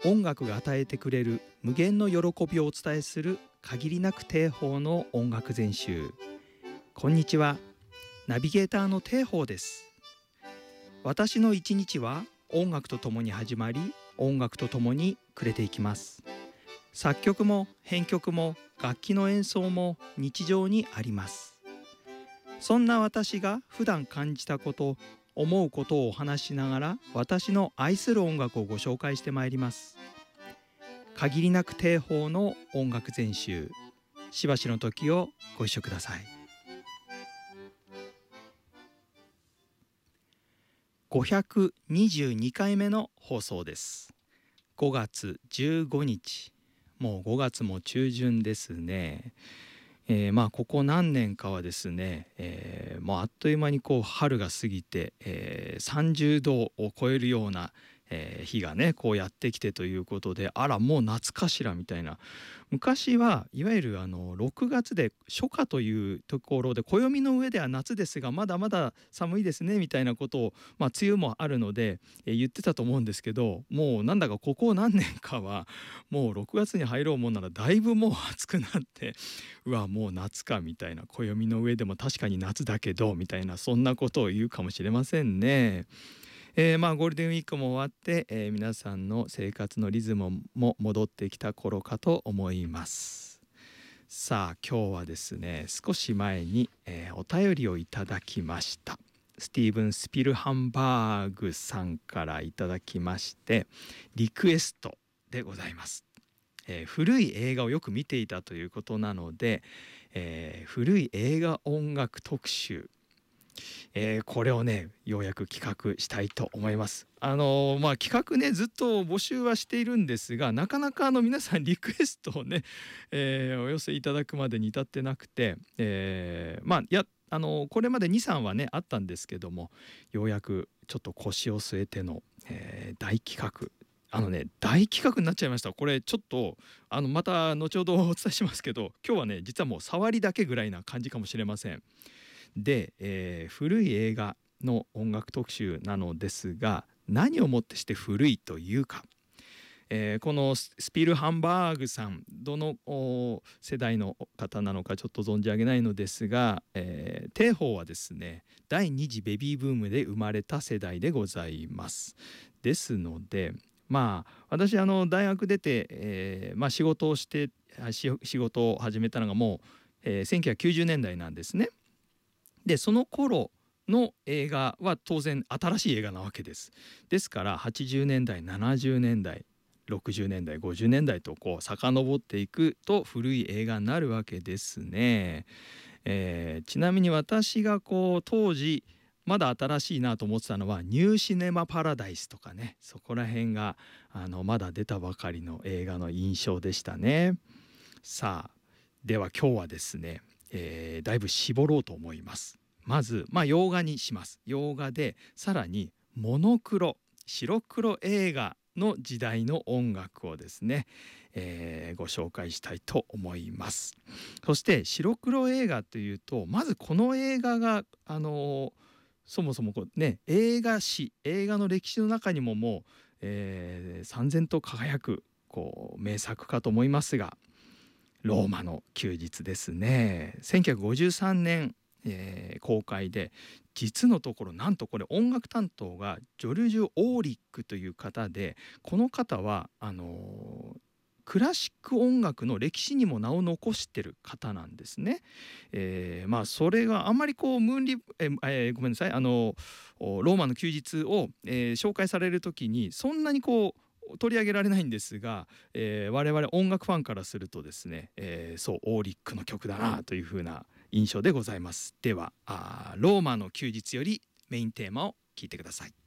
音楽が与えてくれる無限の喜びをお伝えする限りなく定法の音楽全集。こんにちは、ナビゲーターの定法です。私の一日は音楽とともに始まり、音楽とともに暮れていきます。作曲も編曲も楽器の演奏も日常にあります。そんな私が普段感じたこと、思うことをお話しながら、私の愛する音楽をご紹介してまいります。限りなく定法の音楽全集、しばしの時をご一緒ください。522回目の放送です。5月15日、もう5月も中旬ですね。ここ何年かはですね、もうあっという間に春が過ぎて、30度を超えるような、日がねやってきてということで、あらもう夏かしらみたいな。昔はいわゆる6月で初夏というところで、暦の上では夏ですがまだまだ寒いですねみたいなことを、梅雨もあるので、言ってたと思うんですけど、もうなんだかここ何年かはもう6月に入ろうもんならだいぶもう暑くなって、うわもう夏かみたいな、暦の上でも確かに夏だけどみたいな、そんなことを言うかもしれませんね。ゴールデンウィークも終わって、皆さんの生活のリズムも戻ってきた頃かと思います。さあ今日はですね、少し前に、お便りをいただきました。スティーブン・スピルハンバーグさんからいただきまして、リクエストでございます。古い映画をよく見ていたということなので、古い映画音楽特集、これをねようやく企画したいと思います。企画ねずっと募集はしているんですが、なかなか皆さんリクエストをね、お寄せいただくまでに至ってなくて、これまで 2,3 はねあったんですけども、ようやくちょっと腰を据えての、大企画、大企画になっちゃいました。これちょっとまた後ほどお伝えしますけど、今日はね実はもう触りだけぐらいな感じかもしれません。で、古い映画の音楽特集なのですが、何をもってして古いというか、このスピルハンバーグさん、どの世代の方なのかちょっと存じ上げないのですが、定法はですね第二次ベビーブームで生まれた世代でございます。ですので私大学出て、仕事を始めたのがもう、1990年代なんですね。でその頃の映画は当然新しい映画なわけです。ですから80年代70年代60年代50年代と遡っていくと古い映画になるわけですね。ちなみに私が当時まだ新しいなと思ってたのはニューシネマパラダイスとかね、そこら辺がまだ出たばかりの映画の印象でしたね。さあでは今日はですね、だいぶ絞ろうと思います。まず洋画にします。洋画でさらにモノクロ、白黒映画の時代の音楽をですね、ご紹介したいと思います。そして白黒映画というと、まずこの映画がそもそも映画の歴史の中にももう、燦然と輝く名作かと思いますが、ローマの休日ですね。1953年、公開で、実のところなんとこれ音楽担当がジョルジュ・オーリックという方で、この方はクラシック音楽の歴史にも名を残してる方なんですね。それがあんまりごめんなさい、ローマの休日を、紹介される時にそんなに取り上げられないんですが、我々音楽ファンからするとですね、そうオーリックの曲だなというふうな印象でございます。ではローマの休日よりメインテーマを聞いてください。